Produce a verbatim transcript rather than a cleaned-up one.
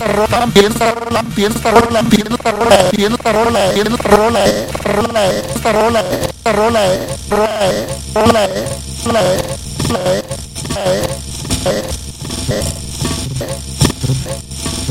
rola, piensa rola, piensa rola, piensa rola, piensa rola, piensa rola, rola, rola, rola, rola, rola, rola, rola, rola,